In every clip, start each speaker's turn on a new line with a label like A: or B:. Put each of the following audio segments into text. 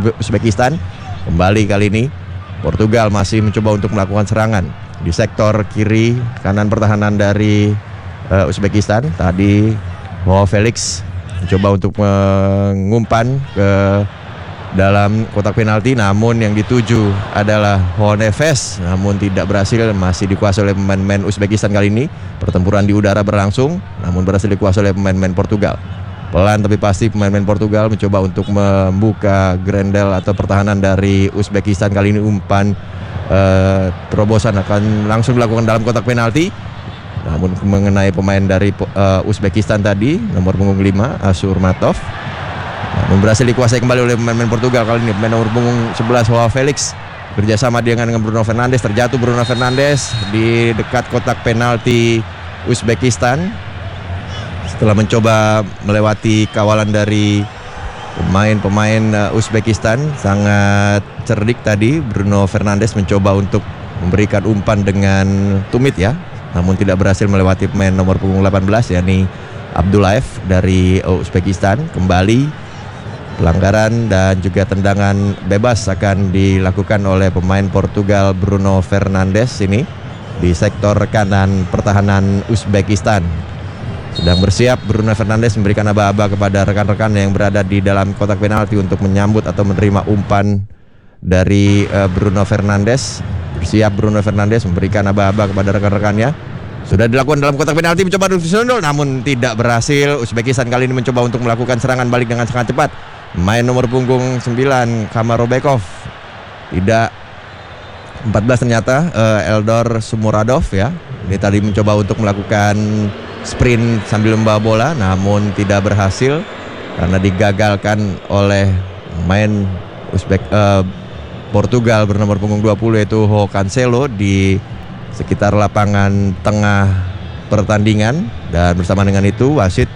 A: Uzbekistan. Kembali kali ini Portugal masih mencoba untuk melakukan serangan di sektor kiri kanan pertahanan dari Uzbekistan. Tadi Joao Felix mencoba untuk mengumpan ke dalam kotak penalti, namun yang dituju adalah Joao Neves, namun tidak berhasil, masih dikuasai oleh pemain-pemain Uzbekistan kali ini. Pertempuran di udara berlangsung, namun berhasil dikuasai oleh pemain-pemain Portugal. Pelan tapi pasti pemain-pemain Portugal mencoba untuk membuka grendel atau pertahanan dari Uzbekistan. Kali ini umpan terobosan akan langsung dilakukan dalam kotak penalti, namun mengenai pemain dari Uzbekistan tadi, nomor punggung 5 Asurmatov. Namun berhasil dikuasai kembali oleh pemain-pemain Portugal. Kali ini pemain nomor punggung 11 Joao Felix kerjasama dengan Bruno Fernandes. Terjatuh Bruno Fernandes di dekat kotak penalti Uzbekistan setelah mencoba melewati kawalan dari pemain-pemain Uzbekistan. Sangat cerdik tadi Bruno Fernandes mencoba untuk memberikan umpan dengan tumit ya, namun tidak berhasil melewati pemain nomor punggung 18 yakni Abdullaev dari Uzbekistan. Kembali pelanggaran dan juga tendangan bebas akan dilakukan oleh pemain Portugal Bruno Fernandes ini di sektor kanan pertahanan Uzbekistan. Sedang bersiap Bruno Fernandes memberikan aba-aba kepada rekan-rekan yang berada di dalam kotak penalti untuk menyambut atau menerima umpan dari Bruno Fernandes. Bersiap Bruno Fernandes memberikan aba-aba kepada rekan-rekannya. Sudah dilakukan dalam kotak penalti, mencoba untuk disundul namun tidak berhasil. Uzbekistan kali ini mencoba untuk melakukan serangan balik dengan sangat cepat. Main nomor punggung 9 Kamarobekov tidak 14 ternyata Eldor Sumuradov ya. Ini tadi mencoba untuk melakukan sprint sambil membawa bola namun tidak berhasil karena digagalkan oleh main Portugal bernomor punggung 20 yaitu Joao Cancelo di sekitar lapangan tengah pertandingan. Dan bersama dengan itu wasit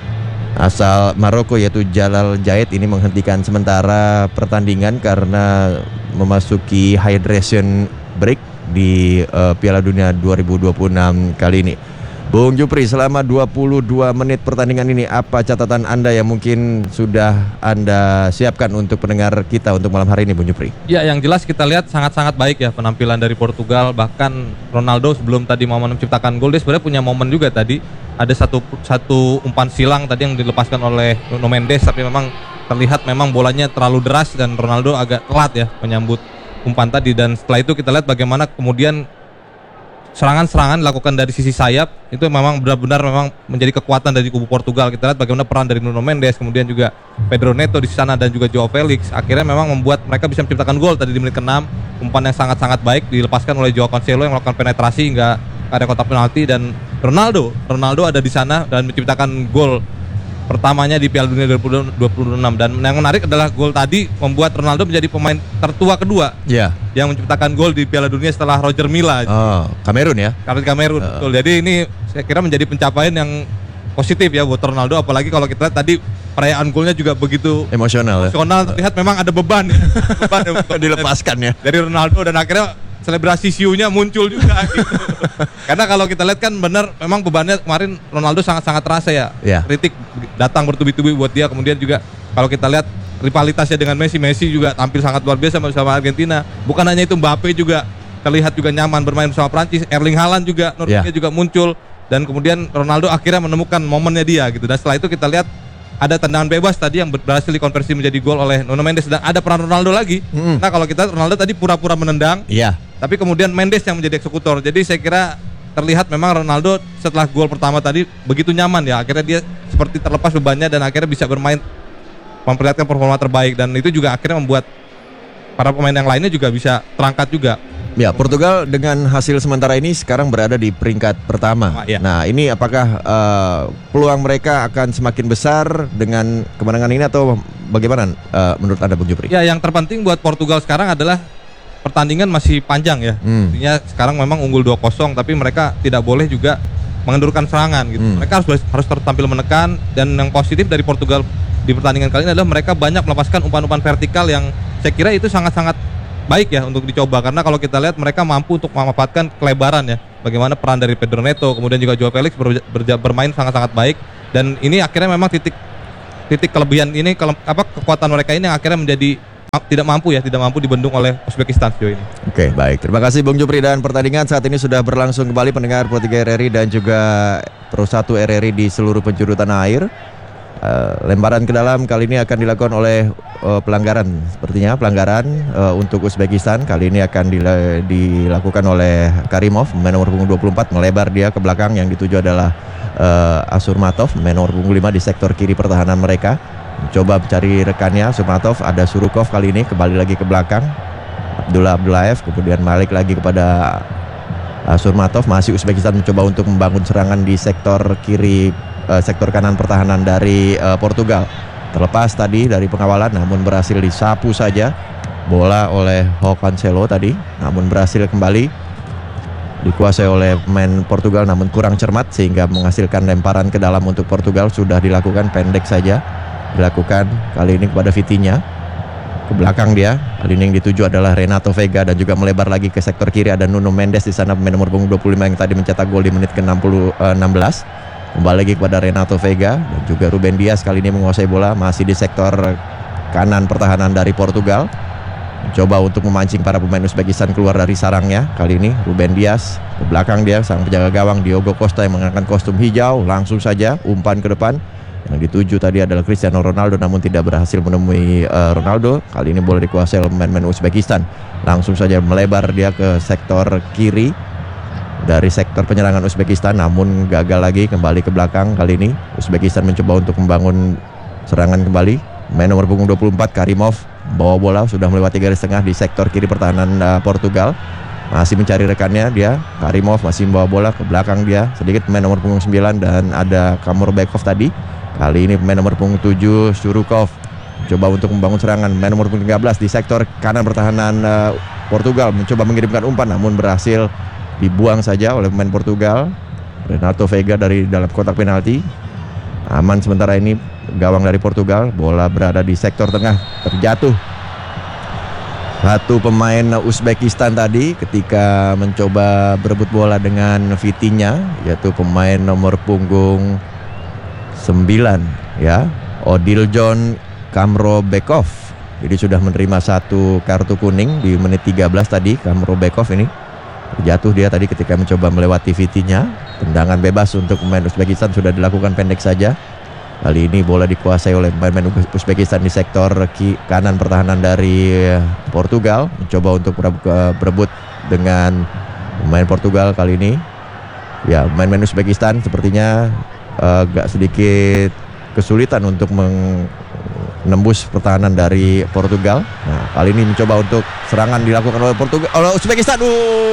A: asal Maroko yaitu Jalal Jait ini menghentikan sementara pertandingan karena memasuki hydration break di Piala Dunia 2026 kali ini. Bung Jupri, selama 22 menit pertandingan ini apa catatan Anda yang mungkin sudah Anda siapkan untuk pendengar kita untuk malam hari ini, Bung Jupri?
B: Ya, yang jelas kita lihat sangat-sangat baik ya penampilan dari Portugal. Bahkan Ronaldo sebelum tadi momen menciptakan gol, dia sebenarnya punya momen juga tadi. Ada satu umpan silang tadi yang dilepaskan oleh Nuno Mendes, tapi memang terlihat memang bolanya terlalu deras dan Ronaldo agak telat ya menyambut umpan tadi. Dan setelah itu kita lihat bagaimana kemudian serangan-serangan dilakukan dari sisi sayap itu memang benar-benar memang menjadi kekuatan dari kubu Portugal. Kita lihat bagaimana peran dari Nuno Mendes, kemudian juga Pedro Neto di sana dan juga Joao Felix akhirnya memang membuat mereka bisa menciptakan gol tadi di menit ke-6. Umpan yang sangat-sangat baik dilepaskan oleh Joao Cancelo yang melakukan penetrasi hingga ada kotak penalti, dan Ronaldo ada di sana dan menciptakan gol pertamanya di Piala Dunia 2026. Dan yang menarik adalah gol tadi membuat Ronaldo menjadi pemain tertua kedua yang menciptakan gol di Piala Dunia setelah Roger Milla.
A: Kamerun ya?
B: Kamerun. Betul. Jadi ini saya kira menjadi pencapaian yang positif ya buat Ronaldo, apalagi kalau kita lihat tadi perayaan golnya juga begitu
A: emosional.
B: Terlihat memang ada beban yang
A: dilepaskan ya
B: dari Ronaldo, dan akhirnya selebrasi siunya muncul juga gitu. Karena kalau kita lihat kan benar memang bebannya kemarin Ronaldo sangat-sangat terasa ya. Kritik datang bertubi-tubi buat dia. Kemudian juga kalau kita lihat rivalitasnya dengan Messi juga tampil sangat luar biasa bersama Argentina. Bukan hanya itu, Mbappe juga terlihat juga nyaman bermain bersama Prancis. Erling Haaland juga Norwegia juga muncul, dan kemudian Ronaldo akhirnya menemukan momennya dia gitu. Dan setelah itu kita lihat ada tendangan bebas tadi yang berhasil dikonversi menjadi gol oleh Nuno Mendes, dan ada peran Ronaldo lagi. Nah kalau kita Ronaldo tadi pura-pura menendang, tapi kemudian Mendes yang menjadi eksekutor. Jadi saya kira terlihat memang Ronaldo setelah gol pertama tadi begitu nyaman ya, akhirnya dia seperti terlepas bebannya dan akhirnya bisa bermain memperlihatkan performa terbaik, dan itu juga akhirnya membuat para pemain yang lainnya juga bisa terangkat juga.
A: Ya, Portugal dengan hasil sementara ini sekarang berada di peringkat pertama. Nah, ini apakah peluang mereka akan semakin besar dengan kemenangan ini atau bagaimana menurut Anda, Bung Jupri?
B: Ya, yang terpenting buat Portugal sekarang adalah pertandingan masih panjang ya. Artinya sekarang memang unggul 2-0, tapi mereka tidak boleh juga mengendurkan serangan gitu. Mereka harus tampil menekan, dan yang positif dari Portugal di pertandingan kali ini adalah mereka banyak melepaskan umpan-umpan vertikal yang saya kira itu sangat-sangat baik ya untuk dicoba, karena kalau kita lihat mereka mampu untuk memanfaatkan kelebaran ya. Bagaimana peran dari Pedro Neto, kemudian juga Joao Felix bermain sangat-sangat baik, dan ini akhirnya memang titik kelebihan ini kekuatan mereka ini yang akhirnya menjadi tidak mampu dibendung oleh Uzbekistan sejauh ini.
A: Oke, baik. Terima kasih Bung Jupri, dan pertandingan saat ini sudah berlangsung kembali pendengar Pro 3 RRI dan juga Pro 1 RRI di seluruh penjuru tanah air. Lemparan ke dalam kali ini akan dilakukan oleh pelanggaran. Sepertinya pelanggaran untuk Uzbekistan kali ini akan dilakukan oleh Karimov, pemain nomor punggung 24, melebar dia ke belakang. Yang dituju adalah Asurmatov, pemain nomor punggung 5 di sektor kiri pertahanan mereka. Coba mencari rekannya Asurmatov, ada Surukov kali ini kembali lagi ke belakang. Abdullah Abdullaev, kemudian balik lagi kepada Asurmatov. Masih Uzbekistan mencoba untuk membangun serangan di sektor kiri, sektor kanan pertahanan dari Portugal. Terlepas tadi dari pengawalan, namun berhasil disapu saja bola oleh Cancelo tadi, namun berhasil kembali dikuasai oleh pemain Portugal, namun kurang cermat sehingga menghasilkan lemparan ke dalam untuk Portugal. Sudah dilakukan, pendek saja dilakukan kali ini kepada Vitinha. Ke belakang dia, kali ini yang dituju adalah Renato Vega, dan juga melebar lagi ke sektor kiri ada Nuno Mendes di sana, pemain nomor punggung 25 yang tadi mencetak gol di menit ke-16. Kembali lagi kepada Renato Vega, dan juga Ruben Dias kali ini menguasai bola, masih di sektor kanan pertahanan dari Portugal. Coba untuk memancing para pemain Uzbekistan keluar dari sarangnya. Kali ini Ruben Dias, ke belakang dia sang penjaga gawang Diogo Costa yang mengenakan kostum hijau, langsung saja umpan ke depan. Yang dituju tadi adalah Cristiano Ronaldo, namun tidak berhasil menemui Ronaldo. Kali ini bola dikuasai oleh pemain Uzbekistan. Langsung saja melebar dia ke sektor kiri dari sektor penyerangan Uzbekistan, namun gagal lagi, kembali ke belakang. Kali ini Uzbekistan mencoba untuk membangun serangan kembali. Main nomor punggung 24 Karimov bawa bola, sudah melewati garis tengah di sektor kiri pertahanan Portugal. Masih mencari rekannya dia, Karimov masih membawa bola ke belakang dia sedikit, pemain nomor punggung 9 dan ada Kamurbekov tadi. Kali ini pemain nomor punggung 7 Surukov coba untuk membangun serangan. Pemain nomor punggung 13 di sektor kanan pertahanan Portugal mencoba mengirimkan umpan, namun berhasil dibuang saja oleh pemain Portugal. Renato Vega dari dalam kotak penalti. Aman sementara ini gawang dari Portugal. Bola berada di sektor tengah, terjatuh satu pemain Uzbekistan tadi ketika mencoba berebut bola dengan Vitinha, yaitu pemain nomor punggung 9 ya, Odiljon Kamrobekov. Jadi sudah menerima satu kartu kuning di menit 13 tadi. Kamrobekov ini terjatuh dia tadi ketika mencoba melewati Vitinha. Tendangan bebas untuk pemain Uzbekistan sudah dilakukan, pendek saja. Kali ini bola dikuasai oleh pemain Uzbekistan di sektor kanan pertahanan dari Portugal. Mencoba untuk berebut dengan pemain Portugal kali ini. Ya, pemain Uzbekistan sepertinya agak sedikit kesulitan untuk menembus pertahanan dari Portugal. Nah, kali ini mencoba untuk serangan dilakukan oleh Uzbekistan.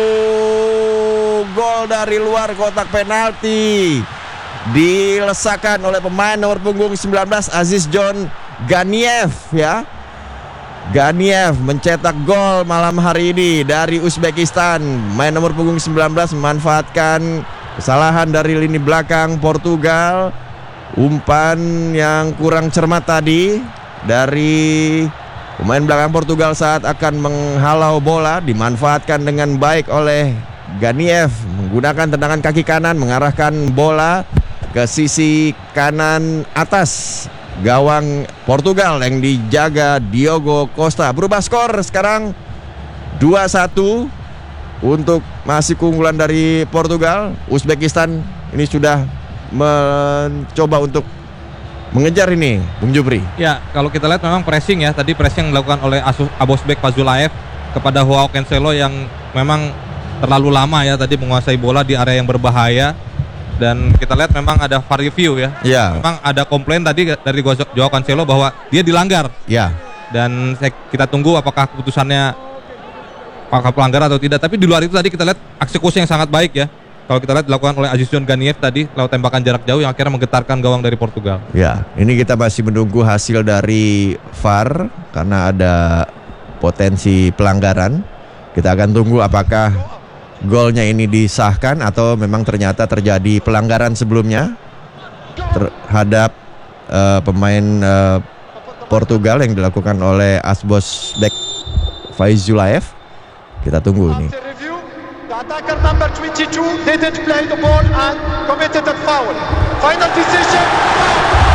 A: Gol dari luar kotak penalti dilesakan oleh pemain nomor punggung 19 Aziz John Ganiev ya. Ganiev mencetak gol malam hari ini dari Uzbekistan. Main nomor punggung 19 memanfaatkan kesalahan dari lini belakang Portugal. Umpan yang kurang cermat tadi dari pemain belakang Portugal saat akan menghalau bola, dimanfaatkan dengan baik oleh Ganiev menggunakan tendangan kaki kanan, mengarahkan bola ke sisi kanan atas gawang Portugal yang dijaga Diogo Costa. Berubah skor sekarang 2-1 untuk masih keunggulan dari Portugal. Uzbekistan ini sudah mencoba untuk mengejar ini, Bung Jupri.
B: Ya, kalau kita lihat memang pressing ya. Tadi pressing yang dilakukan oleh Abosbek Fazulaev kepada Joao Cancelo yang memang terlalu lama ya tadi menguasai bola di area yang berbahaya. Dan kita lihat memang ada VAR review ya.
A: Ya.
B: Memang ada komplain tadi dari Joao Cancelo bahwa dia dilanggar.
A: Ya.
B: Dan kita tunggu apakah keputusannya apakah pelanggar atau tidak. Tapi di luar itu tadi kita lihat eksekusi yang sangat baik ya. Kalau kita lihat dilakukan oleh Aziz John Ganiev tadi lewat tembakan jarak jauh yang akhirnya menggetarkan gawang dari Portugal.
A: Ya, ini kita masih menunggu hasil dari VAR karena ada potensi pelanggaran. Kita akan tunggu apakah golnya ini disahkan atau memang ternyata terjadi pelanggaran sebelumnya terhadap pemain Portugal yang dilakukan oleh Asbosbek Faizullaev. Kita tunggu ini.
C: The attacker number 22 didn't play the ball and committed a foul. Final decision.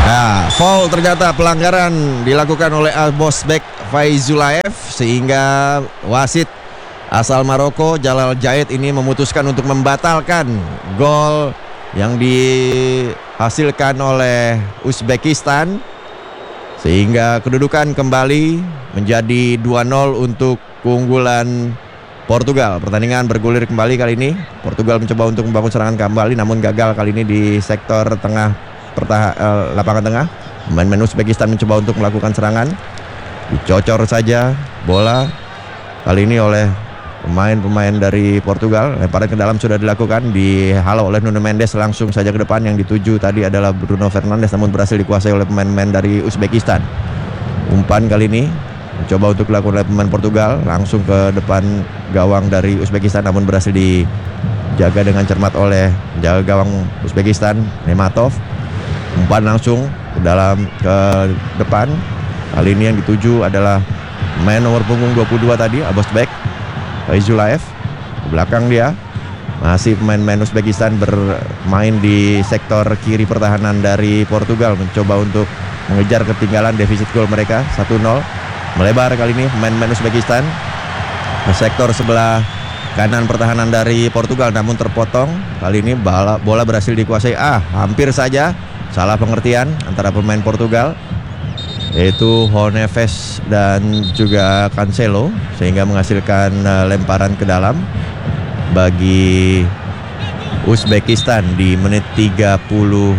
A: Nah, foul ternyata, pelanggaran dilakukan oleh Bosbek Faizulaev sehingga wasit asal Maroko Jalal Jait ini memutuskan untuk membatalkan gol yang dihasilkan oleh Uzbekistan sehingga kedudukan kembali menjadi 2-0 untuk keunggulan Portugal. Pertandingan bergulir kembali kali ini. Portugal mencoba untuk membangun serangan kembali namun gagal kali ini di sektor tengah lapangan tengah. Pemain Uzbekistan mencoba untuk melakukan serangan, dicocor saja bola kali ini oleh pemain-pemain dari Portugal. Lemparan ke dalam sudah dilakukan, dihalau oleh Nuno Mendes langsung saja ke depan. Yang dituju tadi adalah Bruno Fernandes namun berhasil dikuasai oleh pemain-pemain dari Uzbekistan. Umpan kali ini mencoba untuk dilakukan oleh pemain Portugal langsung ke depan gawang dari Uzbekistan namun berhasil dijaga dengan cermat oleh penjaga gawang Uzbekistan Nematov. Umpan langsung ke depan. Kali ini yang dituju adalah main nomor punggung 22 tadi, Bosbek Faizulaev. Ke belakang dia masih pemain-pemain Uzbekistan bermain di sektor kiri pertahanan dari Portugal, mencoba untuk mengejar ketinggalan defisit gol mereka 1-0. Melebar kali ini pemain-pemain Uzbekistan ke sektor sebelah kanan pertahanan dari Portugal namun terpotong. Kali ini bola berhasil dikuasai. Hampir saja salah pengertian antara pemain Portugal yaitu Neves dan juga Cancelo sehingga menghasilkan lemparan ke dalam bagi Uzbekistan di menit 32.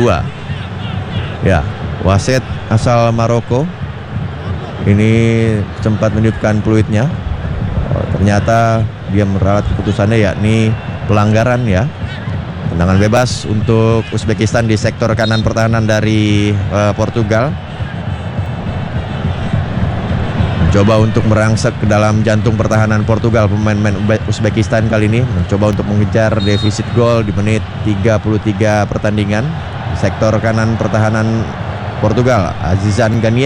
A: Ya, wasit asal Maroko ini sempat meniupkan peluitnya. Ternyata dia meralat keputusannya yakni pelanggaran ya. Tendangan bebas untuk Uzbekistan di sektor kanan pertahanan dari Portugal. Mencoba untuk merangsek ke dalam jantung pertahanan Portugal. Pemain-pemain Uzbekistan kali ini mencoba untuk mengejar defisit gol di menit 33 pertandingan. Di sektor kanan pertahanan Portugal, Aziz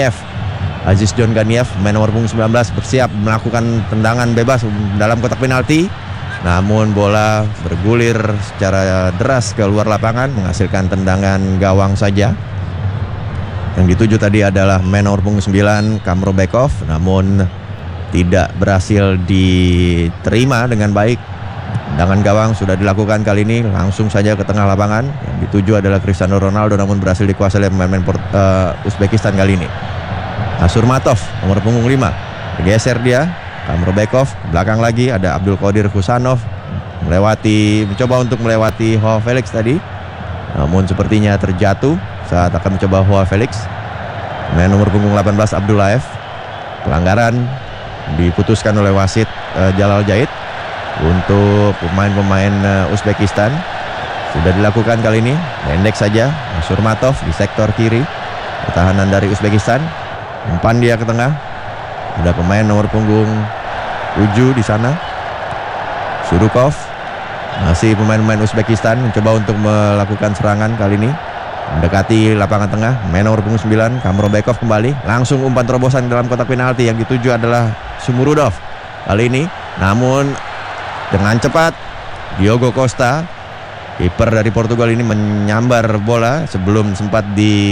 A: John Ganiev, pemain nomor punggung 19 bersiap melakukan tendangan bebas dalam kotak penalti. Namun bola bergulir secara deras ke luar lapangan menghasilkan tendangan gawang saja. Yang dituju tadi adalah main nomor punggung 9 Kamrobekov namun tidak berhasil diterima dengan baik. Tendangan gawang sudah dilakukan kali ini langsung saja ke tengah lapangan. Yang dituju adalah Cristiano Ronaldo namun berhasil dikuasai oleh pemain Uzbekistan kali ini. Asurmatov nomor punggung 5 bergeser dia. Kamrobekov, belakang lagi ada Abdul Qadir Husanov mencoba untuk melewati Joao Felix tadi namun sepertinya terjatuh saat akan mencoba Joao Felix. Main nomor punggung 18 Abdullaev, pelanggaran diputuskan oleh wasit Jalal Jait untuk pemain-pemain Uzbekistan. Sudah dilakukan kali ini, pendek saja Surmatov di sektor kiri pertahanan dari Uzbekistan. Umpan dia ke tengah. Ada pemain nomor punggung 7 di sana, Surukov. Masih pemain-pemain Uzbekistan mencoba untuk melakukan serangan kali ini mendekati lapangan tengah. Main nomor punggung 9 Kamrobekov kembali. Langsung umpan terobosan dalam kotak penalti. Yang dituju adalah Sumurudov kali ini. Namun dengan cepat Diogo Costa, kiper dari Portugal ini menyambar bola sebelum sempat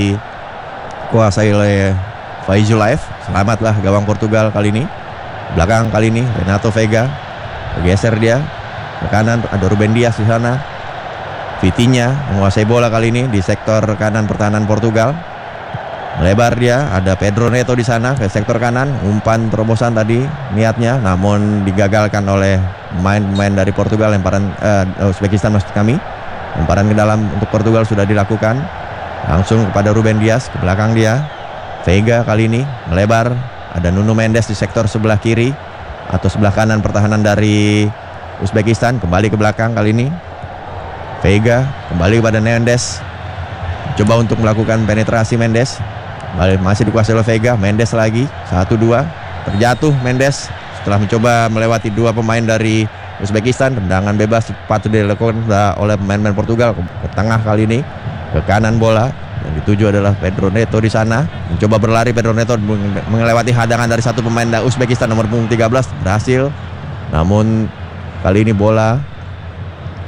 A: dikuasai oleh Faizulaev. Selamatlah gawang Portugal kali ini. Belakang kali ini Renato Vega bergeser dia ke kanan, ada Ruben Dias di sana. Vitinha menguasai bola kali ini di sektor kanan pertahanan Portugal. Melebar dia, ada Pedro Neto di sana ke sektor kanan. Umpan terobosan tadi niatnya namun digagalkan oleh pemain dari Portugal. Lemparan Uzbekistan maksud kami. Lemparan ke dalam untuk Portugal sudah dilakukan. Langsung kepada Ruben Dias, ke belakang dia Vega kali ini melebar. Ada Nuno Mendes di sektor sebelah kiri atau sebelah kanan pertahanan dari Uzbekistan. Kembali ke belakang kali ini Vega, kembali kepada Mendes. Coba untuk melakukan penetrasi Mendes. Masih dikuasai oleh Vega. Mendes lagi 1-2. Terjatuh Mendes setelah mencoba melewati dua pemain dari Uzbekistan. Tendangan bebas patut dilakukan oleh pemain Portugal. Ke tengah kali ini, ke kanan bola. Yang dituju adalah Pedro Neto di sana. Mencoba berlari Pedro Neto melewati hadangan dari satu pemain Uzbekistan nomor punggung 13. Berhasil. Namun kali ini bola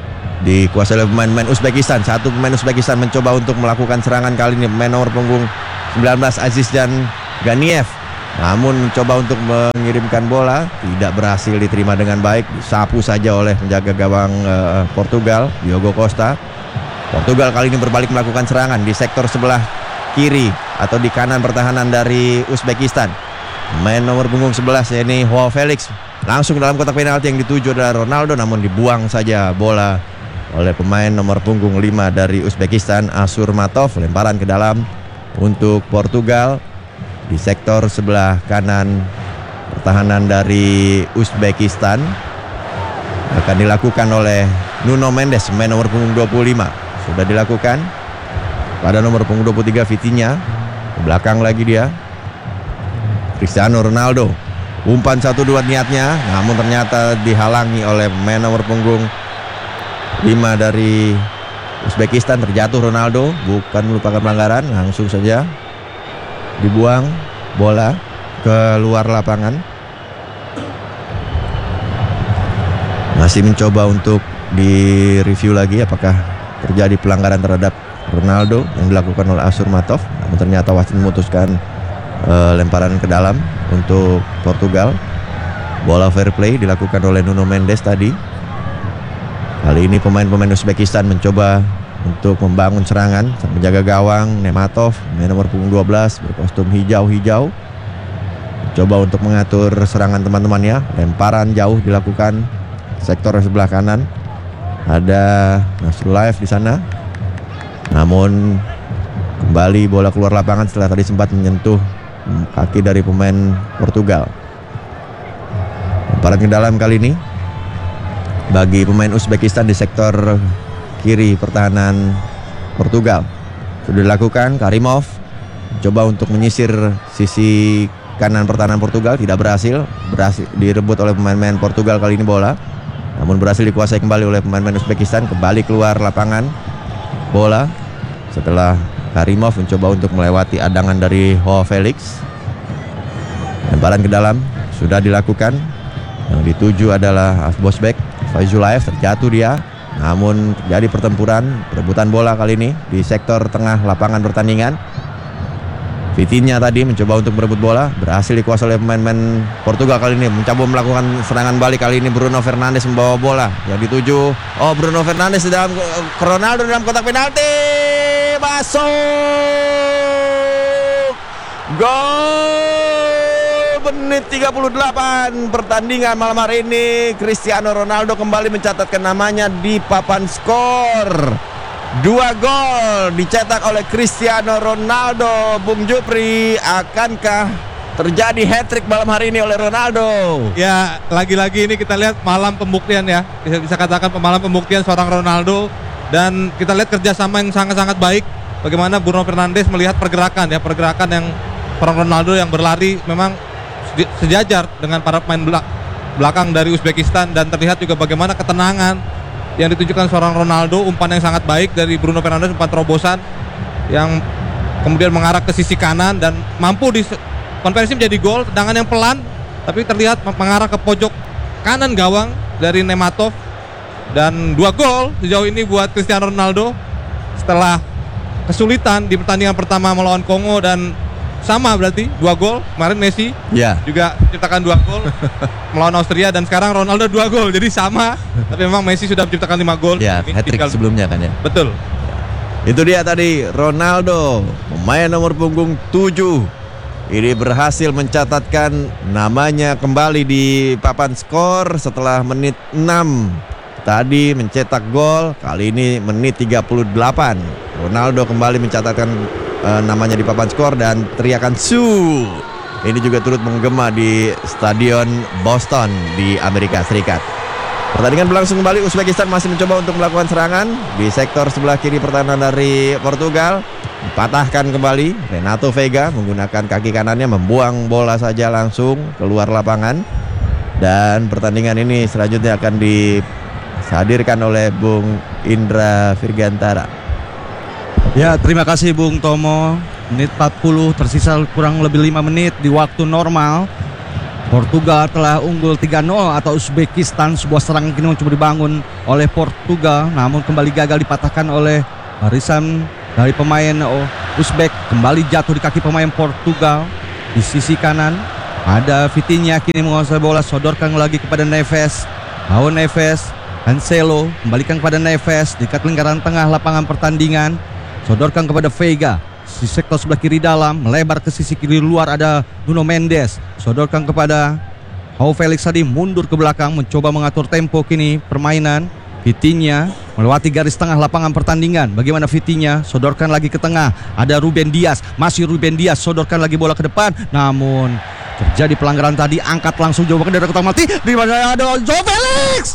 A: dikuasai oleh pemain-pemain Uzbekistan. Satu pemain Uzbekistan mencoba untuk melakukan serangan kali ini, pemain nomor punggung 19 Azizjan Ganiev. Namun mencoba untuk mengirimkan bola, tidak berhasil diterima dengan baik, disapu saja oleh penjaga gawang Portugal, Diogo Costa. Portugal kali ini berbalik melakukan serangan di sektor sebelah kiri atau di kanan pertahanan dari Uzbekistan. Pemain nomor punggung 11 yakni Joao Felix langsung dalam kotak penalti yang dituju adalah Ronaldo, namun dibuang saja bola oleh pemain nomor punggung 5 dari Uzbekistan, Asurmatov. Lemparan ke dalam untuk Portugal di sektor sebelah kanan pertahanan dari Uzbekistan. Akan dilakukan oleh Nuno Mendes, pemain nomor punggung 25. Sudah dilakukan pada nomor punggung 23 Vitinha. Ke belakang lagi dia, Cristiano Ronaldo. Umpan 1-2 niatnya, namun ternyata dihalangi oleh pemain nomor punggung 5 dari Uzbekistan. Terjatuh Ronaldo, bukan merupakan pelanggaran, langsung saja dibuang bola ke luar lapangan. Masih mencoba untuk direview lagi apakah terjadi pelanggaran terhadap Ronaldo yang dilakukan oleh Asurmatov. Namun ternyata wasit memutuskan lemparan ke dalam untuk Portugal. Bola fair play dilakukan oleh Nuno Mendes tadi. Kali ini pemain-pemain Uzbekistan mencoba untuk membangun serangan. Menjaga gawang Nematov, pemain nomor punggung 12 berkostum hijau-hijau, coba untuk mengatur serangan teman-temannya. Lemparan jauh dilakukan sektor sebelah kanan. Ada Nasrullaev di sana. Namun kembali bola keluar lapangan setelah tadi sempat menyentuh kaki dari pemain Portugal. Lemparan ke dalam kali ini bagi pemain Uzbekistan di sektor kiri pertahanan Portugal. Sudah dilakukan, Karimov coba untuk menyisir sisi kanan pertahanan Portugal, tidak berhasil direbut oleh pemain-pemain Portugal kali ini bola. Namun berhasil dikuasai kembali oleh pemain-pemain Uzbekistan. Kembali keluar lapangan bola setelah Karimov mencoba untuk melewati adangan dari Joao Felix. Lemparan ke dalam sudah dilakukan. Yang dituju adalah Afbosbek. Faizullaev terjatuh dia. Namun terjadi pertempuran, perebutan bola kali ini di sektor tengah lapangan pertandingan. Vitinha tadi mencoba untuk merebut bola, berhasil dikuasai oleh pemain-pemain Portugal kali ini. Mencoba melakukan serangan balik kali ini. Bruno Fernandes membawa bola yang dituju. Oh, Bruno Fernandes di dalam Ronaldo dalam kotak penalti. Masuk. Gol. Menit 38 pertandingan malam hari ini. Cristiano Ronaldo kembali mencatatkan namanya di papan skor. 2 gol dicetak oleh Cristiano Ronaldo. Bung Jupri, akankah terjadi hat-trick malam hari ini oleh Ronaldo?
B: Ya, lagi-lagi ini kita lihat malam pembuktian ya. Bisa katakan malam pembuktian seorang Ronaldo. Dan kita lihat kerjasama yang sangat-sangat baik. Bagaimana Bruno Fernandes melihat pergerakan yang seorang Ronaldo yang berlari memang sejajar dengan para pemain belakang dari Uzbekistan. Dan terlihat juga bagaimana ketenangan yang ditunjukkan seorang Ronaldo. Umpan yang sangat baik dari Bruno Fernandes, umpan terobosan yang kemudian mengarah ke sisi kanan dan mampu dikonversi menjadi gol. Tendangan yang pelan tapi terlihat mengarah ke pojok kanan gawang dari Nematov. Dan 2 gol sejauh ini buat Cristiano Ronaldo setelah kesulitan di pertandingan pertama melawan Kongo. Dan sama berarti 2 gol. Kemarin Messi juga menciptakan 2 gol melawan Austria, dan sekarang Ronaldo 2 gol. Jadi sama, tapi memang Messi sudah menciptakan 5 gol.
A: Ya, hat-trick sebelumnya kan ya.
B: Betul.
A: Itu dia tadi Ronaldo, pemain nomor punggung 7. Ini berhasil mencatatkan namanya kembali di papan skor setelah menit 6. Tadi mencetak gol, kali ini menit 38. Ronaldo kembali mencatatkan namanya di papan skor dan teriakan "Su" ini juga turut menggema di stadion Boston di Amerika Serikat. Pertandingan berlangsung kembali. Uzbekistan masih mencoba untuk melakukan serangan di sektor sebelah kiri pertahanan dari Portugal. Dipatahkan kembali. Renato Veiga menggunakan kaki kanannya membuang bola saja langsung keluar lapangan. Dan pertandingan ini selanjutnya akan dihadirkan oleh Bung Indra Virgantara.
D: Ya, terima kasih Bung Tomo. Menit 40, tersisa kurang lebih 5 menit di waktu normal. Portugal telah unggul 3-0 atau Uzbekistan. Sebuah serangan kini mencoba dibangun oleh Portugal, namun kembali gagal dipatahkan oleh barisan dari pemain Uzbek. Kembali jatuh di kaki pemain Portugal. Di sisi kanan ada Vitinha kini menguasai bola, sodorkan lagi kepada Neves. Neves, Cancelo kembalikan kepada Neves, dekat lingkaran tengah lapangan pertandingan, sodorkan kepada Veiga. Di sektor sebelah kiri dalam, melebar ke sisi kiri luar ada Nuno Mendes, sodorkan kepada Joao Felix tadi, mundur ke belakang mencoba mengatur tempo kini permainan. Vitinha melewati garis tengah lapangan pertandingan. Bagaimana Vitinha, sodorkan lagi ke tengah, ada Ruben Dias, masih Ruben Dias, sodorkan lagi bola ke depan, namun terjadi pelanggaran tadi, angkat langsung jauh dari kotak mati, di mana ada Joao Felix.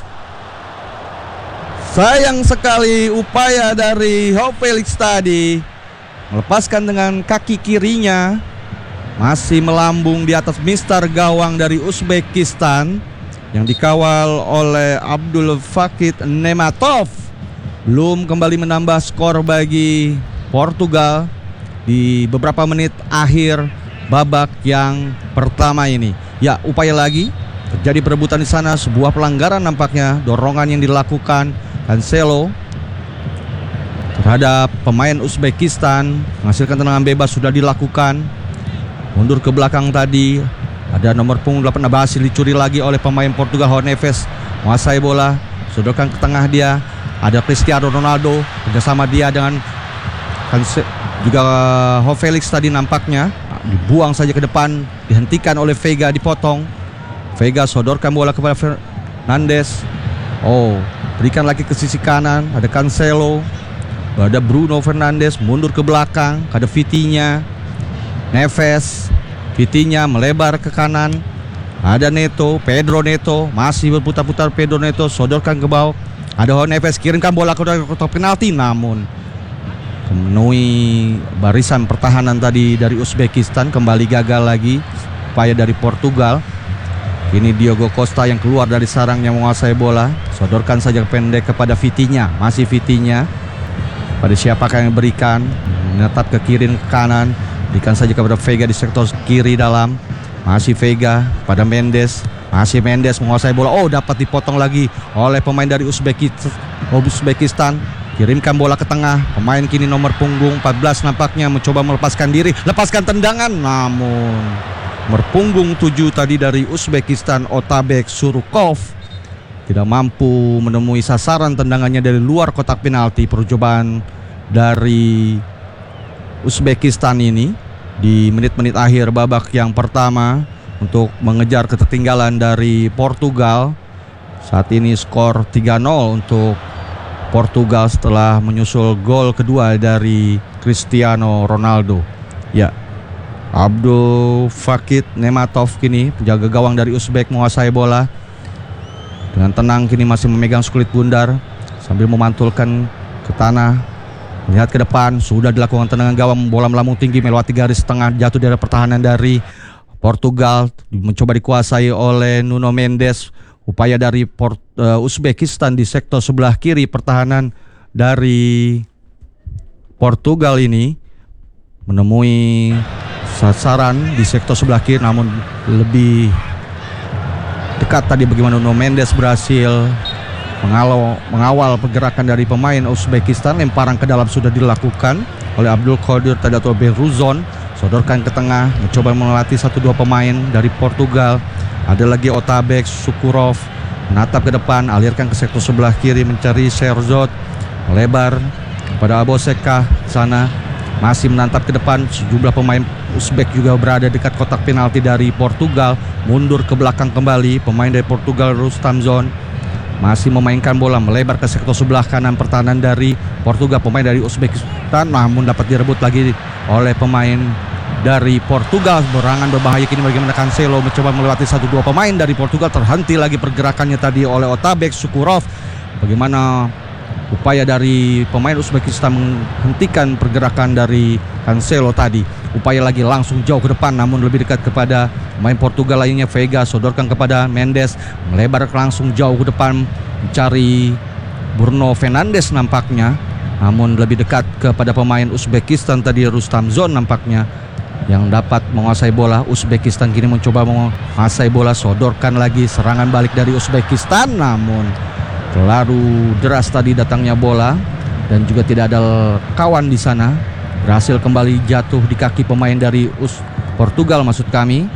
D: Sayang sekali upaya dari Joao Felix tadi, melepaskan dengan kaki kirinya, masih melambung di atas mister gawang dari Uzbekistan yang dikawal oleh Abdul Fakit Nematov. Belum kembali menambah skor bagi Portugal di beberapa menit akhir babak yang pertama ini. Ya, upaya lagi, terjadi perebutan di sana, sebuah pelanggaran nampaknya, dorongan yang dilakukan Cancelo terhadap pemain Uzbekistan, menghasilkan tendangan bebas sudah dilakukan. Mundur ke belakang tadi, ada nomor punggung 8 Abasi, dicuri lagi oleh pemain Portugal. Neves menguasai bola, sodorkan ke tengah dia, ada Cristiano Ronaldo bersama dia dengan juga Joao Felix tadi nampaknya dibuang saja ke depan, dihentikan oleh Veiga, dipotong. Veiga sodorkan bola kepada Fernandes. Berikan lagi ke sisi kanan, ada Cancelo, ada Bruno Fernandes, mundur ke belakang, ada Vitinha, Neves, Vitinha melebar ke kanan, ada Neto, Pedro Neto, masih berputar-putar Pedro Neto, sodorkan ke bawah, ada Neves, kirimkan bola ke kotak penalti, namun memenuhi barisan pertahanan tadi dari Uzbekistan. Kembali gagal lagi upaya dari Portugal. Kini Diogo Costa yang keluar dari sarang yang menguasai bola, sodorkan saja pendek kepada Vitinha, masih Vitinha. Pada siapakah yang berikan, menetap ke kiri ke kanan, berikan saja kepada Veiga di sektor kiri dalam, masih Veiga pada Mendes, masih Mendes menguasai bola. Dapat dipotong lagi oleh pemain dari Uzbekistan. Kirimkan bola ke tengah, pemain kini nomor punggung 14 nampaknya mencoba melepaskan diri, lepaskan tendangan, namun nomor punggung 7 tadi dari Uzbekistan, Otabek Surukov, tidak mampu menemui sasaran tendangannya dari luar kotak penalti. Percobaan dari Uzbekistan ini di menit-menit akhir babak yang pertama untuk mengejar ketertinggalan dari Portugal. Saat ini skor 3-0 untuk Portugal setelah menyusul gol kedua dari Cristiano Ronaldo. Ya, Abdul Fakit Nematov kini penjaga gawang dari Uzbek menguasai bola. Dengan tenang kini masih memegang sekulit bundar sambil memantulkan ke tanah. Melihat ke depan, sudah dilakukan tendangan gawang, bola melambung tinggi melewati garis tengah, jatuh dari pertahanan dari Portugal, mencoba dikuasai oleh Nuno Mendes. Upaya dari Uzbekistan di sektor sebelah kiri pertahanan dari Portugal ini menemui sasaran di sektor sebelah kiri, namun lebih dekat tadi bagaimana Nuno Mendes berhasil mengawal pergerakan dari pemain Uzbekistan. Lemparan ke dalam sudah dilakukan oleh Abdul Qadir tadi atau Beruzon, sodorkan ke tengah, mencoba melatih 1-2 pemain dari Portugal. Ada lagi Otabek Sukurov, menatap ke depan, alirkan ke sektor sebelah kiri mencari Sherzod, melebar kepada Aboseka sana, masih menatap ke depan. Sejumlah pemain Uzbek juga berada dekat kotak penalti dari Portugal. Mundur ke belakang kembali pemain dari Portugal, Rustamzon masih memainkan bola, melebar ke sektor sebelah kanan pertahanan dari Portugal. Pemain dari Uzbekistan namun dapat direbut lagi oleh pemain dari Portugal. Serangan berbahaya kini bagaimana Cancelo mencoba melewati 1-2 pemain dari Portugal. Terhenti lagi pergerakannya tadi oleh Otabek Sukurov. Bagaimana upaya dari pemain Uzbekistan menghentikan pergerakan dari Cancelo tadi. Upaya lagi langsung jauh ke depan, namun lebih dekat kepada pemain Portugal lainnya. Veiga sodorkan kepada Mendes, melebar langsung jauh ke depan mencari Bruno Fernandes nampaknya, namun lebih dekat kepada pemain Uzbekistan tadi Rustamzon nampaknya. yang dapat menguasai bola. Uzbekistan kini mencoba menguasai bola, sodorkan lagi, serangan balik dari Uzbekistan, namun terlalu deras tadi datangnya bola dan juga tidak ada kawan di sana. Berhasil kembali jatuh di kaki pemain dari Portugal maksud kami.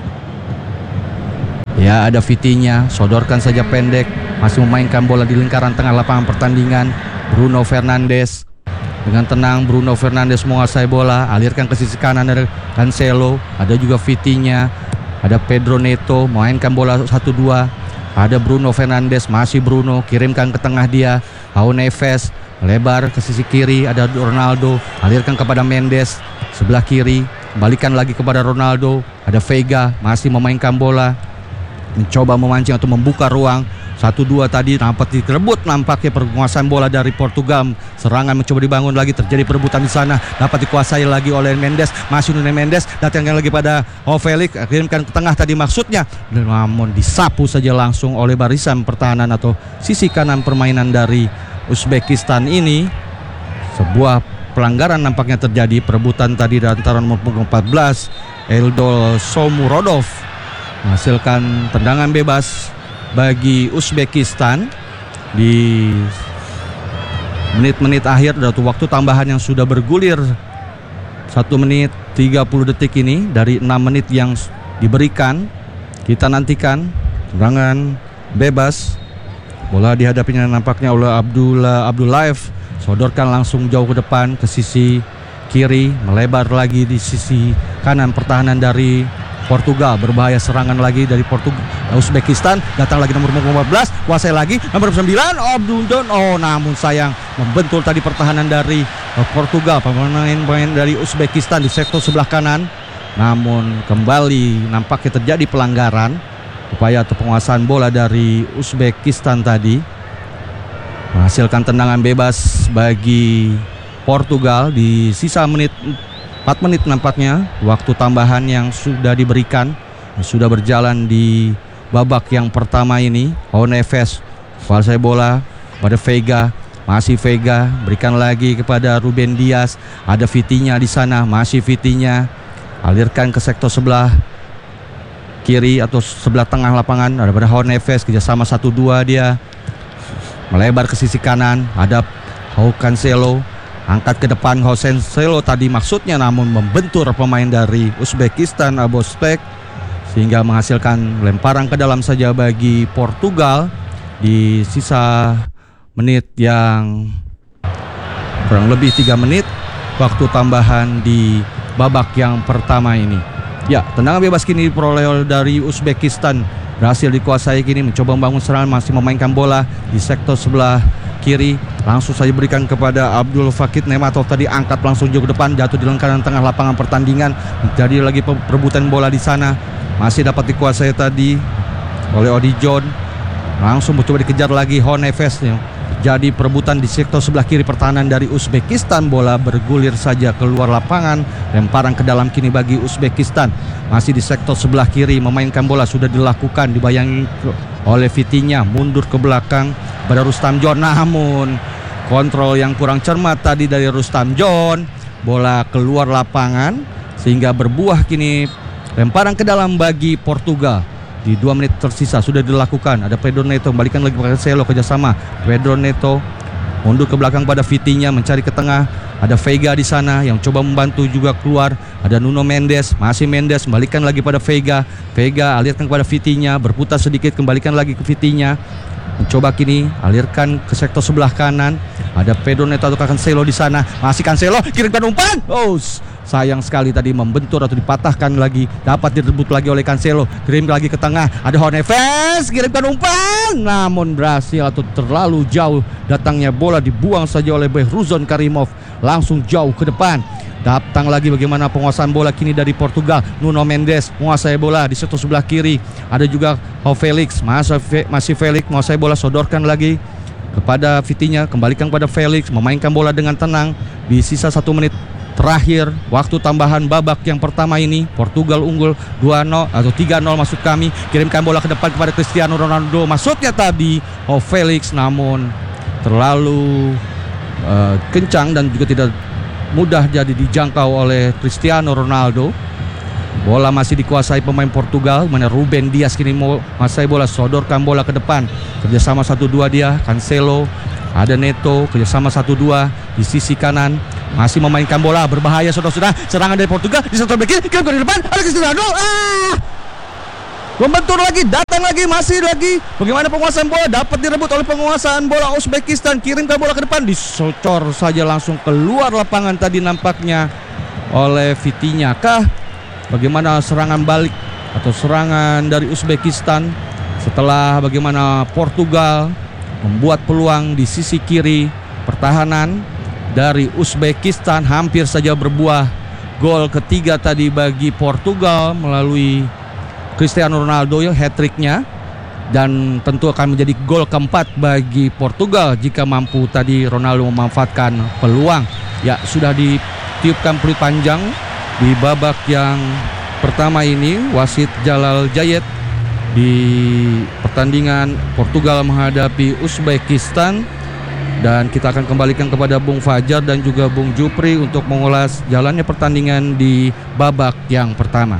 D: Ya, ada Vitinha, sodorkan saja pendek, masih memainkan bola di lingkaran tengah lapangan pertandingan. Bruno Fernandes dengan tenang, Bruno Fernandes menguasai bola, alirkan ke sisi kanan ada Cancelo, ada juga Vitinha, ada Pedro Neto, memainkan bola 1-2. Ada Bruno Fernandes, masih Bruno, kirimkan ke tengah dia, João Neves, lebar ke sisi kiri, ada Ronaldo, alirkan kepada Mendes, sebelah kiri, kembalikan lagi kepada Ronaldo, ada Veiga, masih memainkan bola, mencoba memancing atau membuka ruang. 1-2 tadi nampak direbut, nampaknya penguasaan bola dari Portugal. Serangan mencoba dibangun lagi, terjadi perebutan di sana, dapat dikuasai lagi oleh Mendes, masih Nuno Mendes, datangkan lagi pada Felix, kirimkan ke tengah tadi maksudnya, namun disapu saja langsung oleh barisan pertahanan atau sisi kanan permainan dari Uzbekistan ini. Sebuah pelanggaran nampaknya terjadi, perebutan tadi dari antara nomor 14 Eldol Shomurodov menghasilkan tendangan bebas bagi Uzbekistan di menit-menit akhir dari waktu tambahan yang sudah bergulir 1 menit 30 detik ini dari 6 menit yang diberikan. Kita nantikan tendangan bebas, bola dihadapinya nampaknya oleh Abdullaev, sodorkan langsung jauh ke depan ke sisi kiri, melebar lagi di sisi kanan pertahanan dari Portugal. Berbahaya serangan lagi dari Uzbekistan, datang lagi nomor 14, kuasai lagi nomor 9 Abdullah. Oh, namun sayang membentul tadi pertahanan dari Portugal, pemain dari Uzbekistan di sektor sebelah kanan. Namun kembali nampaknya terjadi pelanggaran, upaya atau penguasaan bola dari Uzbekistan tadi menghasilkan tendangan bebas bagi Portugal di sisa 4 menit nampaknya waktu tambahan yang sudah diberikan, sudah berjalan di babak yang pertama ini. João Neves kuasai bola pada Veiga, masih Veiga, berikan lagi kepada Ruben Dias, ada Vitinha di sana, masih Vitinha, alirkan ke sektor sebelah kiri atau sebelah tengah lapangan, ada pada João Neves, kerjasama 1-2 dia, melebar ke sisi kanan, ada João Cancelo, angkat ke depan Cancelo tadi maksudnya, namun membentur pemain dari Uzbekistan Abostek sehingga menghasilkan lemparan ke dalam saja bagi Portugal di sisa menit yang kurang lebih 3 menit waktu tambahan di babak yang pertama ini. Ya, tendangan bebas kini diperoleh dari Uzbekistan, berhasil dikuasai kini, mencoba membangun serangan, masih memainkan bola di sektor sebelah kiri, langsung saja berikan kepada Abdul Fakir Nematov tadi, angkat langsung jauh ke depan, jatuh di lingkaran tengah lapangan pertandingan. Jadi lagi perebutan bola di sana, masih dapat dikuasai tadi oleh Odijon, langsung mencoba dikejar lagi João Neves. Jadi perebutan di sektor sebelah kiri pertahanan dari Uzbekistan, bola bergulir saja keluar lapangan, lemparan ke dalam kini bagi Uzbekistan. Masih di sektor sebelah kiri, memainkan bola sudah dilakukan, dibayangi oleh Vitinha, mundur ke belakang pada Rustam John, namun kontrol yang kurang cermat tadi dari Rustam John, bola keluar lapangan sehingga berbuah kini lemparan ke dalam bagi Portugal. Di 2 menit tersisa sudah dilakukan, ada Pedro Neto, kembalikan lagi kepada Cancelo, kerjasama Pedro Neto, mundur ke belakang pada Vitinha, mencari ke tengah, ada Veiga di sana yang coba membantu juga keluar, ada Nuno Mendes, masih Mendes, kembalikan lagi pada Veiga, alirkan kepada Vitinha, berputar sedikit, kembalikan lagi ke Vitinha, mencoba kini alirkan ke sektor sebelah kanan, ada Pedro Neto atau Cancelo di sana, masih Cancelo, kirimkan umpan, sayang sekali tadi membentur atau dipatahkan lagi, dapat direbut lagi oleh Cancelo, kirim lagi ke tengah, ada João Neves, kirimkan umpan, namun berhasil atau terlalu jauh datangnya bola, dibuang saja oleh Behruzon Karimov, langsung jauh ke depan. Datang lagi bagaimana penguasaan bola kini dari Portugal. Nuno Mendes menguasai bola di sektor sebelah kiri, ada juga João Felix, masih Felix menguasai bola, sodorkan lagi kepada Vitinha, kembalikan kepada Felix, memainkan bola dengan tenang di sisa 1 menit terakhir waktu tambahan babak yang pertama ini. Portugal unggul 2-0 atau 3-0 maksud kami, kirimkan bola ke depan kepada Cristiano Ronaldo, maksudnya tadi Felix, namun terlalu kencang dan juga tidak mudah jadi dijangkau oleh Cristiano Ronaldo. Bola masih dikuasai pemain Portugal, mana Ruben Dias kini mau menguasai bola, sodorkan bola ke depan. Kerjasama 1-2 dia, Cancelo, ada Neto, kerjasama 1-2 di sisi kanan. Masih memainkan bola, berbahaya saudara-saudara. Serangan dari Portugal di sektor kiri, kirim ke depan, ada Cristiano. Membentur lagi, datang lagi, masih lagi. Bagaimana penguasaan bola? Dapat direbut oleh penguasaan bola Uzbekistan. Kirimkan bola ke depan, disocor saja langsung keluar lapangan tadi nampaknya oleh Vitinha. Bagaimana serangan balik atau serangan dari Uzbekistan setelah bagaimana Portugal membuat peluang di sisi kiri pertahanan dari Uzbekistan hampir saja berbuah gol ketiga tadi bagi Portugal melalui Cristiano Ronaldo ya, hat-tricknya, dan tentu akan menjadi gol keempat bagi Portugal jika mampu tadi Ronaldo memanfaatkan peluang. Ya, sudah ditiupkan peluit panjang di babak yang pertama ini. Wasit Jalal Jayed di pertandingan Portugal menghadapi Uzbekistan, dan kita akan kembalikan kepada Bung Fajar dan juga Bung Jupri untuk mengulas jalannya pertandingan di babak yang pertama.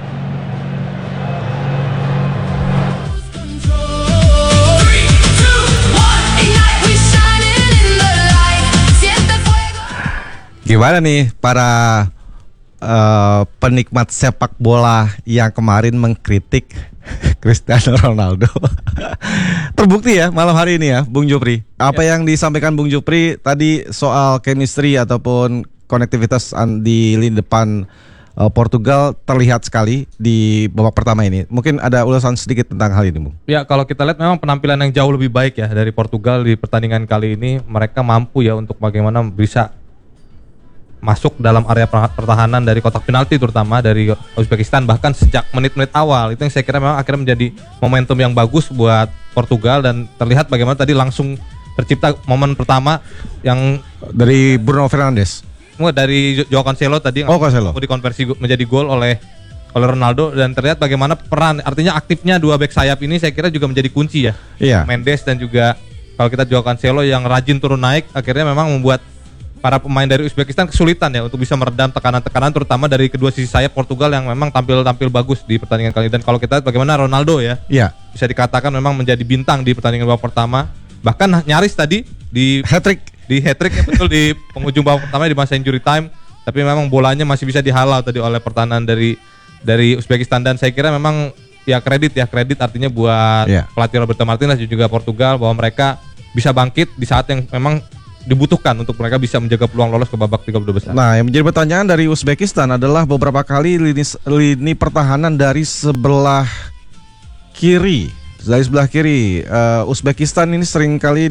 E: Gimana nih para penikmat sepak bola yang kemarin mengkritik Cristiano Ronaldo? Terbukti ya malam hari ini ya, Bung Jupri. Apa yang disampaikan Bung Jupri tadi soal chemistry ataupun konektivitas di lini depan Portugal terlihat sekali di babak pertama ini. Mungkin ada ulasan sedikit tentang hal ini, Bung.
B: Ya, kalau kita lihat memang penampilan yang jauh lebih baik ya dari Portugal di pertandingan kali ini. Mereka mampu ya untuk bagaimana bisa masuk dalam area pertahanan dari kotak penalti, terutama dari Uzbekistan, bahkan sejak menit-menit awal. Itu yang saya kira memang akhirnya menjadi momentum yang bagus buat Portugal, dan terlihat bagaimana tadi langsung tercipta momen pertama yang
E: Dari Bruno Fernandes.
B: dari Joao Cancelo tadi yang
E: Cancelo
B: dikonversi menjadi gol oleh Ronaldo, dan terlihat bagaimana peran, artinya aktifnya dua bek sayap ini saya kira juga menjadi kunci ya.
E: Iya.
B: Mendes dan juga kalau kita Joao Cancelo yang rajin turun naik, akhirnya memang membuat para pemain dari Uzbekistan kesulitan ya untuk bisa meredam tekanan-tekanan, terutama dari kedua sisi sayap Portugal yang memang tampil bagus di pertandingan kali ini. Dan kalau kita lihat bagaimana Ronaldo ya, bisa dikatakan memang menjadi bintang di pertandingan babak pertama, bahkan nyaris tadi di hat-trick ya, betul di penghujung babak pertama di masa injury time, tapi memang bolanya masih bisa dihalau tadi oleh pertahanan dari Uzbekistan. Dan saya kira memang ya kredit artinya buat pelatih Roberto Martinez dan juga Portugal, bahwa mereka bisa bangkit di saat yang memang dibutuhkan untuk mereka bisa menjaga peluang lolos ke babak 32 besar.
E: Nah, yang menjadi pertanyaan dari Uzbekistan adalah beberapa kali lini pertahanan dari sebelah kiri. Uzbekistan ini sering kali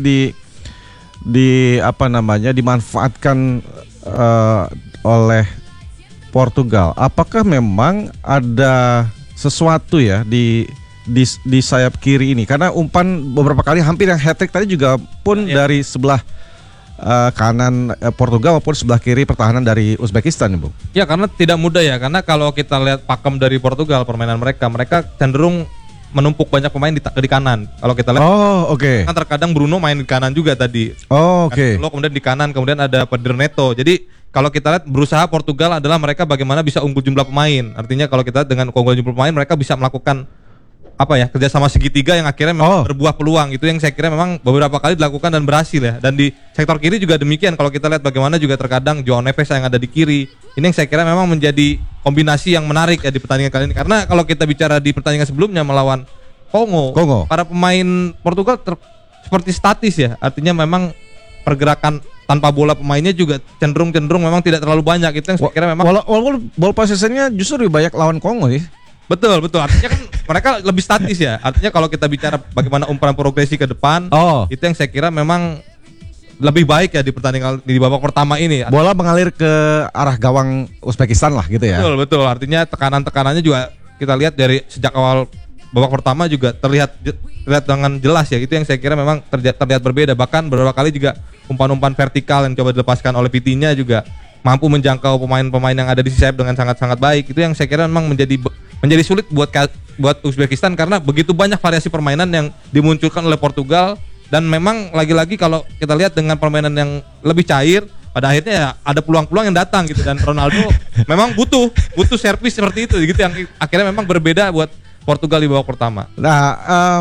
E: dimanfaatkan oleh Portugal. Apakah memang ada sesuatu ya di sayap kiri ini? Karena umpan beberapa kali hampir yang hat-trick tadi juga pun dari sebelah kanan Portugal maupun sebelah kiri pertahanan dari Uzbekistan, Bung.
B: Ya, karena tidak mudah ya, karena kalau kita lihat pakem dari Portugal, permainan mereka cenderung menumpuk banyak pemain di kanan. Kalau kita lihat, kan terkadang Bruno main di kanan juga tadi. Lo kemudian di kanan, kemudian ada Pedro Neto. Jadi kalau kita lihat berusaha Portugal adalah mereka bagaimana bisa unggul jumlah pemain. Artinya kalau kita dengan keunggulan jumlah pemain, mereka bisa melakukan kerjasama segitiga yang akhirnya memang berbuah peluang. Itu yang saya kira memang beberapa kali dilakukan dan berhasil ya. Dan di sektor kiri juga demikian. Kalau kita lihat bagaimana juga terkadang João Neves yang ada di kiri, ini yang saya kira memang menjadi kombinasi yang menarik ya di pertandingan kali ini. Karena kalau kita bicara di pertandingan sebelumnya melawan Kongo. Para pemain Portugal seperti statis ya. Artinya memang pergerakan tanpa bola pemainnya juga cenderung memang tidak terlalu banyak. Itu yang saya kira memang
E: walaupun ball possession-nya justru lebih banyak lawan Kongo sih.
B: Betul. Artinya kan mereka lebih statis ya. Artinya kalau kita bicara bagaimana umpan progresi ke depan, itu yang saya kira memang lebih baik ya di pertandingan di babak pertama ini.
E: Bola mengalir ke arah gawang Uzbekistan lah gitu ya.
B: Betul. Artinya tekanan-tekanannya juga kita lihat dari sejak awal babak pertama juga terlihat dengan jelas ya. Itu yang saya kira memang terlihat berbeda. Bahkan beberapa kali juga umpan-umpan vertikal yang coba dilepaskan oleh Vitinha juga mampu menjangkau pemain-pemain yang ada di sayap dengan sangat-sangat baik. Itu yang saya kira memang menjadi sulit buat Uzbekistan, karena begitu banyak variasi permainan yang dimunculkan oleh Portugal. Dan memang lagi-lagi kalau kita lihat dengan permainan yang lebih cair, pada akhirnya ya ada peluang-peluang yang datang gitu, dan Ronaldo memang butuh servis seperti itu gitu yang akhirnya memang berbeda buat Portugal di babak pertama.
E: Nah,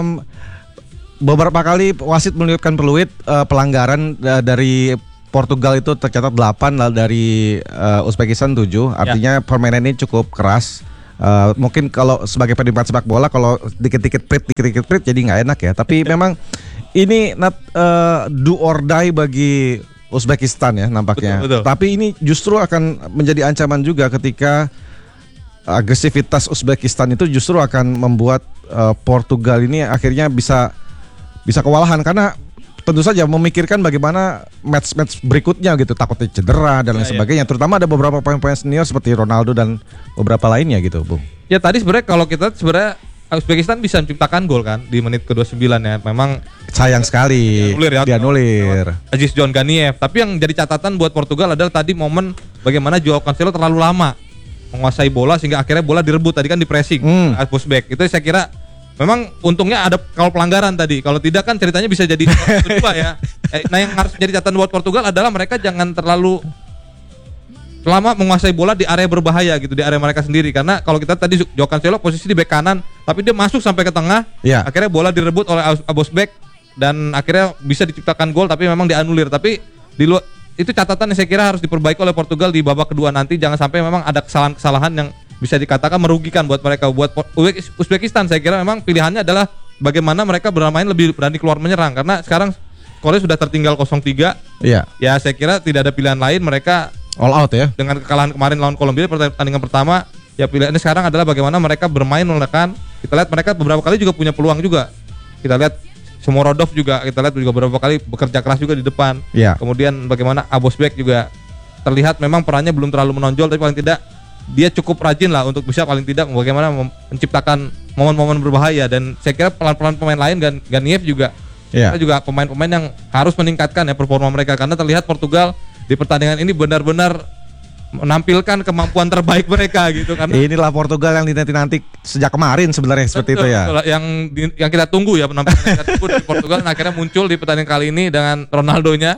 E: beberapa kali wasit menunjukkan peluit pelanggaran dari Portugal itu tercatat 8, lalu dari Uzbekistan 7. Artinya permainan ini cukup keras. Mungkin kalau sebagai penikmat sepak bola kalau dikit-dikit prit jadi nggak enak ya. Tapi memang ini do or die bagi Uzbekistan ya nampaknya.
B: Betul.
E: Tapi ini justru akan menjadi ancaman juga ketika agresivitas Uzbekistan itu justru akan membuat Portugal ini akhirnya bisa kewalahan, karena tentu saja memikirkan bagaimana match berikutnya gitu, takutnya cedera dan lain sebagainya. Terutama ada beberapa pemain senior seperti Ronaldo dan beberapa lainnya gitu, Bung.
B: Ya tadi sebenarnya kalau kita Uzbekistan bisa menciptakan gol kan di menit ke-29 ya. Memang
E: sayang sekali dianulir.
B: Aziz John Ganiev. Tapi yang jadi catatan buat Portugal adalah tadi momen bagaimana Joao Cancelo terlalu lama menguasai bola sehingga akhirnya bola direbut tadi kan di pressing Uzbek. Itu saya kira memang untungnya ada kalau pelanggaran tadi. Kalau tidak kan ceritanya bisa jadi kedua ya. Nah yang harus jadi catatan buat Portugal adalah mereka jangan terlalu lama menguasai bola di area berbahaya gitu, di area mereka sendiri. Karena kalau kita tadi Joao Cancelo posisi di bek kanan, tapi dia masuk sampai ke tengah, akhirnya bola direbut oleh Uzbek dan akhirnya bisa diciptakan gol, tapi memang dianulir. Tapi di luar itu catatan yang saya kira harus diperbaiki oleh Portugal di babak kedua nanti. Jangan sampai memang ada kesalahan-kesalahan yang bisa dikatakan merugikan buat mereka. Buat Uzbekistan saya kira memang pilihannya adalah bagaimana mereka bermain lebih berani keluar menyerang, karena sekarang skornya sudah tertinggal 0-3. Ya saya kira tidak ada pilihan lain, mereka
E: all out ya.
B: Dengan kekalahan kemarin lawan Kolombia pertandingan pertama, ya pilihannya sekarang adalah bagaimana mereka bermain menekan. Kita lihat mereka beberapa kali juga punya peluang juga. Kita lihat Shomurodov juga, kita lihat juga beberapa kali bekerja keras juga di depan. Kemudian bagaimana Uzbek juga terlihat memang perannya belum terlalu menonjol, tapi paling tidak dia cukup rajin lah untuk bisa paling tidak bagaimana menciptakan momen-momen berbahaya. Dan saya kira pelan-pelan pemain lain dan Ganiev juga, kita juga pemain-pemain yang harus meningkatkan ya performa mereka, karena terlihat Portugal di pertandingan ini benar-benar menampilkan kemampuan terbaik mereka gitu. Karena
E: inilah Portugal yang dinanti-nanti sejak kemarin sebenarnya seperti itu ya.
B: Yang kita tunggu ya penampilan yang kita tunggu dari Portugal, dan akhirnya muncul di pertandingan kali ini dengan Ronaldonya.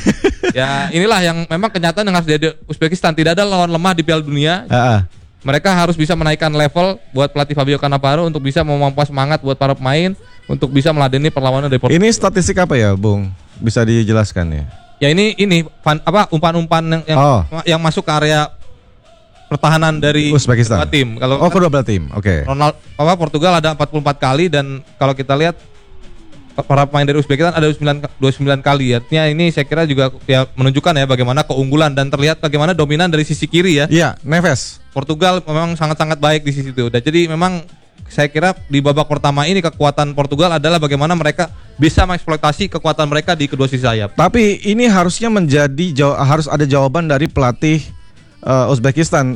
B: Ya inilah yang memang kenyataan yang harus jadi Uzbekistan. Tidak ada lawan lemah di Piala Dunia. Mereka harus bisa menaikkan level buat pelatih Fabio Cannavaro untuk bisa memompa semangat buat para pemain untuk bisa meladeni perlawanan dari Portugal.
E: Ini statistik apa ya, Bung? Bisa dijelaskan ya?
B: Ya ini umpan-umpan yang masuk ke area pertahanan dari
E: Uzbekistan.
B: Kedua tim. Kalau
E: kedua belah tim. Oke.
B: Portugal ada 44 kali, dan kalau kita lihat para pemain dari Uzbekistan ada 29 kali. Artinya ini saya kira juga ya menunjukkan ya bagaimana keunggulan dan terlihat bagaimana dominan dari sisi kiri ya.
E: Iya, Neves.
B: Portugal memang sangat-sangat baik di sisi itu. Dan jadi memang saya kira di babak pertama ini kekuatan Portugal adalah bagaimana mereka bisa mengeksploitasi kekuatan mereka di kedua sisi sayap.
E: Tapi ini harusnya harus ada jawaban dari pelatih Uzbekistan,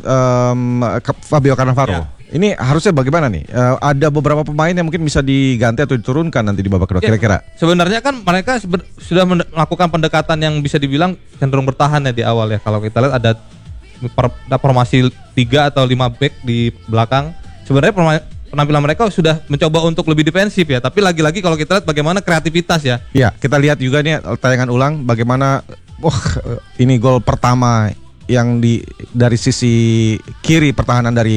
E: Fabio Cannavaro. Ini harusnya bagaimana nih? Ada beberapa pemain yang mungkin bisa diganti atau diturunkan nanti di babak kedua kira-kira.
B: Sebenarnya kan mereka sudah melakukan pendekatan yang bisa dibilang cenderung bertahan ya di awal ya. Kalau kita lihat ada formasi 3 atau 5 back di belakang. Sebenarnya penampilan mereka sudah mencoba untuk lebih defensif ya, tapi lagi-lagi kalau kita lihat bagaimana kreativitas ya. Iya,
E: kita lihat juga nih tayangan ulang bagaimana ini gol pertama yang dari sisi kiri pertahanan dari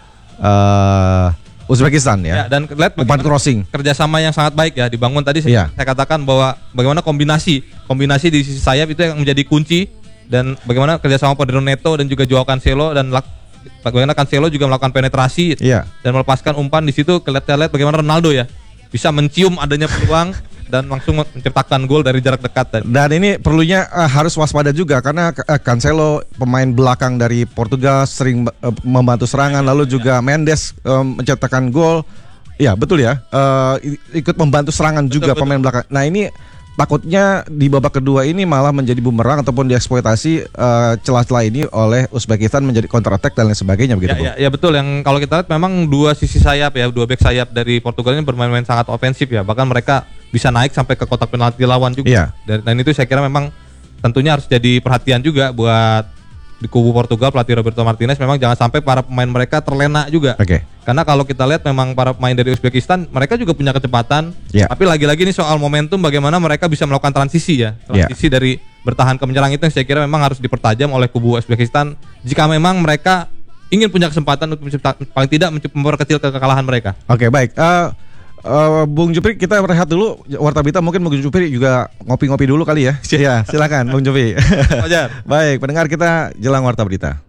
E: Uzbekistan ya. Dan lihat umpan crossing. Kerjasama yang sangat baik ya dibangun tadi. Saya katakan bahwa bagaimana kombinasi di sisi sayap itu yang menjadi kunci, dan bagaimana kerjasama Pedro Neto dan juga Joao Cancelo, dan bagaimana Cancelo juga melakukan penetrasi dan melepaskan umpan di situ. Kita lihat bagaimana Ronaldo ya bisa mencium adanya peluang dan langsung menciptakan gol dari jarak dekat. Dan ini perlunya harus waspada juga karena Cancelo pemain belakang dari Portugal sering membantu serangan, lalu juga Mendes menciptakan gol. Ya betul ya, ikut membantu serangan juga pemain belakang. Nah ini takutnya di babak kedua ini malah menjadi bumerang ataupun dieksploitasi celah-celah ini oleh Uzbekistan menjadi counter attack dan lain sebagainya begitu. Ya betul, yang kalau kita lihat memang dua sisi sayap ya, dua back sayap dari Portugal ini bermain-main sangat ofensif ya, bahkan mereka bisa naik sampai ke kotak penalti lawan juga. Dan itu saya kira memang tentunya harus jadi perhatian juga buat di kubu Portugal, pelatih Roberto Martinez. Memang jangan sampai para pemain mereka terlena juga. Karena kalau kita lihat memang para pemain dari Uzbekistan mereka juga punya kecepatan. Tapi lagi-lagi ini soal momentum, bagaimana mereka bisa melakukan transisi ya, transisi dari
B: bertahan ke menyerang itu yang saya kira memang harus dipertajam oleh kubu Uzbekistan jika memang mereka ingin punya kesempatan untuk paling tidak memperkecil kekalahan mereka.
E: Oke, baik. Bung Jupri, kita rehat dulu. Warta Berita mungkin Bung Jupri juga ngopi-ngopi dulu kali ya. Ya, silakan Bung Jupri.
B: Wajar.
E: Baik, pendengar kita jelang Warta Berita.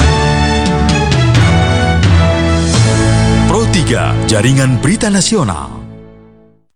F: Pro 3, Jaringan Berita Nasional.